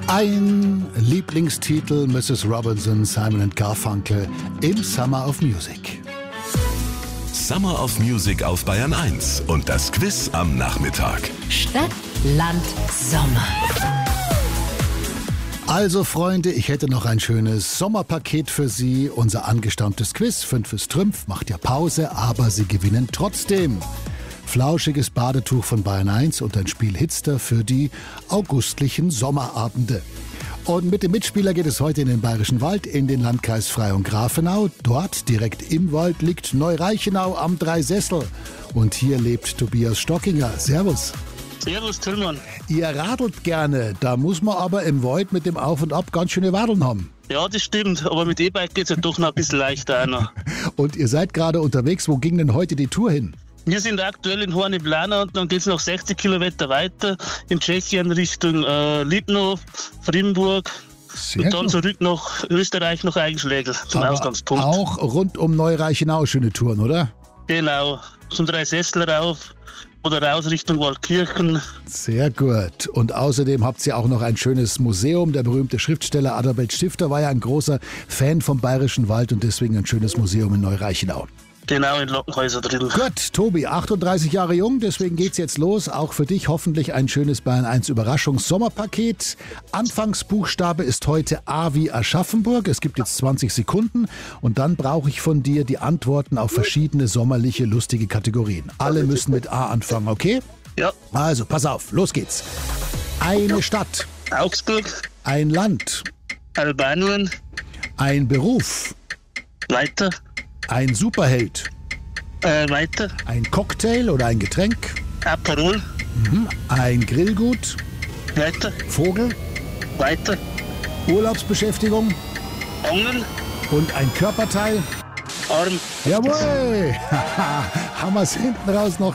Ein Lieblingstitel Mrs. Robinson, Simon & Garfunkel im Summer of Music. Summer of Music auf Bayern 1 und das Quiz am Nachmittag. Stadt, Land, Sommer. Also Freunde, ich hätte noch ein schönes Sommerpaket für Sie. Unser angestammtes Quiz, 5 ist Trümpf, macht ja Pause, aber Sie gewinnen trotzdem. Flauschiges Badetuch von Bayern 1 und ein Spiel Hitster für die augustlichen Sommerabende. Und mit dem Mitspieler geht es heute in den Bayerischen Wald, in den Landkreis Freyung-Grafenau. Dort, direkt im Wald, liegt Neureichenau am Dreisessel. Und hier lebt Tobias Stockinger. Servus. Servus, Tillmann. Ihr radelt gerne, da muss man aber im Wald mit dem Auf und Ab ganz schöne Wadeln haben. Ja, das stimmt, aber mit E-Bike geht es ja doch noch ein bisschen leichter auch noch. Und ihr seid gerade unterwegs, wo ging denn heute die Tour hin? Wir sind aktuell in Horn im Lana und dann geht es noch 60 Kilometer weiter in Tschechien Richtung Lipno, Frimburg und dann zurück nach Österreich, nach Eigenschlägl zum Aber Ausgangspunkt. Auch rund um Neureichenau schöne Touren, oder? Genau, zum Dreisessel rauf oder raus Richtung Waldkirchen. Sehr gut. Und außerdem habt ihr auch noch ein schönes Museum. Der berühmte Schriftsteller Adalbert Stifter war ja ein großer Fan vom Bayerischen Wald und deswegen ein schönes Museum in Neureichenau. Genau, in Lockenhäuser drin. Gut, Tobi, 38 Jahre jung, deswegen geht's jetzt los. Auch für dich hoffentlich ein schönes Bayern 1 Überraschungs-Sommerpaket. Anfangsbuchstabe ist heute A wie Aschaffenburg. Es gibt jetzt 20 Sekunden und dann brauche ich von dir die Antworten auf verschiedene sommerliche, lustige Kategorien. Alle müssen mit A anfangen, okay? Ja. Also, pass auf, los geht's. Eine Stadt. Augsburg, Ein Land. Albanien, Ein Beruf. weiter, Ein Superheld. weiter, Ein Cocktail oder ein Getränk. Aperol, Ein Grillgut. weiter, Vogel. weiter, Urlaubsbeschäftigung. Angeln, Und ein Körperteil. Arm. Jawohl! Haben wir es hinten raus noch